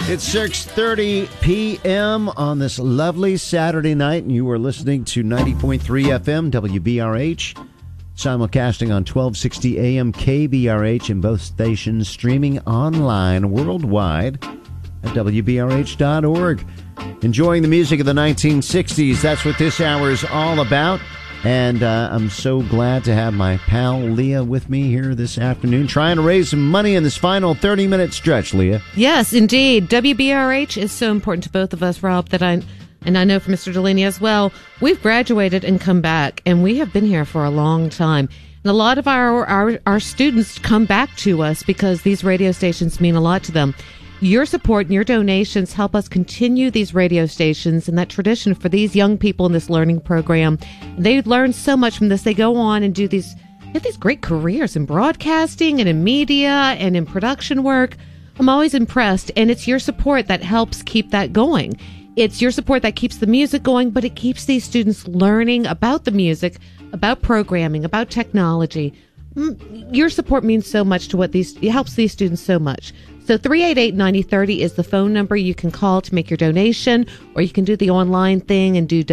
It's 6:30 p.m. on this lovely Saturday night, and you are listening to 90.3 FM WBRH, simulcasting on 1260 AM KBRH in both stations, streaming online worldwide at WBRH.org. Enjoying the music of the 1960s. That's what this hour is all about. And I'm so glad to have my pal Leah with me here this afternoon, trying to raise some money in this final 30-minute stretch, Leah. Yes, indeed. WBRH is so important to both of us, Rob, that I know for Mr. Delaney as well. We've graduated and come back, and we have been here for a long time. And a lot of our students come back to us because these radio stations mean a lot to them. Your support and your donations help us continue these radio stations and that tradition for these young people in this learning program. They learn so much from this. They go on and have these great careers in broadcasting and in media and in production work. I'm always impressed, and it's your support that helps keep that going. It's your support that keeps the music going, but it keeps these students learning about the music, about programming, about technology. Your support means so much to it helps these students so much. So 388-9030 is the phone number you can call to make your donation, or you can do the online thing and do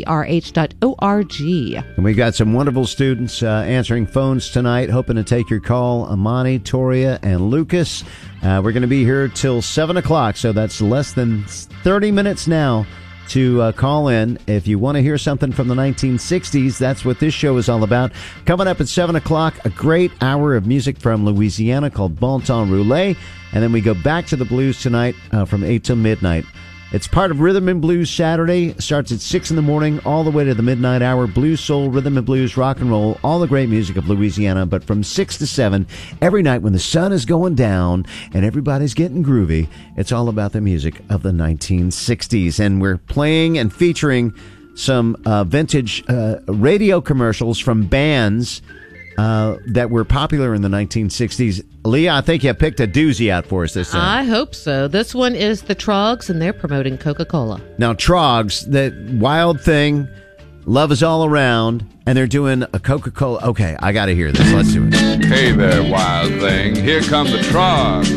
WBRH.org. And we've got some wonderful students answering phones tonight, hoping to take your call. Amani, Toria, and Lucas. We're going to be here till 7 o'clock, so that's less than 30 minutes now to call in. If you want to hear something from the 1960s, that's what this show is all about. Coming up at 7 o'clock, a great hour of music from Louisiana called Bon Temps Roulé. And then we go back to the blues tonight from 8 till midnight. It's part of Rhythm and Blues Saturday. Starts at 6 in the morning all the way to the midnight hour. Blues, soul, rhythm and blues, rock and roll, all the great music of Louisiana. But from 6 to 7, every night when the sun is going down and everybody's getting groovy, it's all about the music of the 1960s. And we're playing and featuring some vintage radio commercials from bands that were popular in the 1960s. Leah, I think you picked a doozy out for us this time. I hope so. This one is the Trogs, and they're promoting Coca-Cola. Now, Trogs, that Wild Thing, Love Is All Around, and they're doing a Coca-Cola. Okay, I got to hear this. Let's do it. Hey there, Wild Thing. Here come the Trogs.